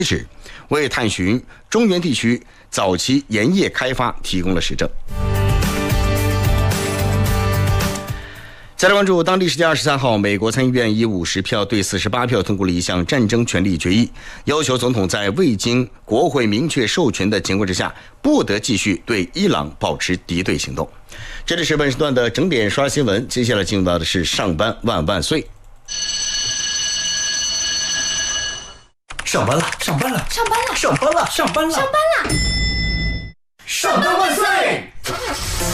址，为探寻中原地区早期盐业开发提供了实证。再来关注当地时间23号，美国参议院以50票对48票通过了一项战争权利决议，要求总统在未经国会明确授权的情况之下，不得继续对伊朗保持敌对行动。这里是本时段的整点刷新闻，接下来进入到的是上班万万岁。 上班了，上班了， 上班了， 上班了，上班了， 上班了， 上班万岁！